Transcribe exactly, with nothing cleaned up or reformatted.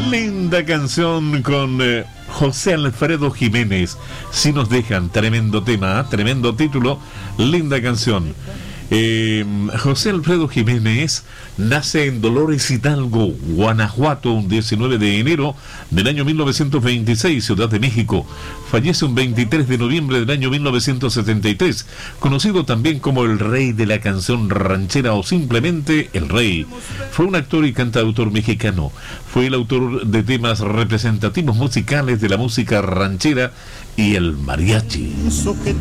Linda canción con eh, José Alfredo Jiménez. Si nos dejan, tremendo tema, ¿eh? Tremendo título, linda canción. Eh, José Alfredo Jiménez nace en Dolores Hidalgo, Guanajuato, un diecinueve de enero del año mil novecientos veintiséis, Ciudad de México. Fallece un veintitrés de noviembre del año mil novecientos setenta y tres, conocido también como el rey de la canción ranchera o simplemente el rey. Fue un actor y cantautor mexicano. Fue el autor de temas representativos musicales de la música ranchera y el mariachi.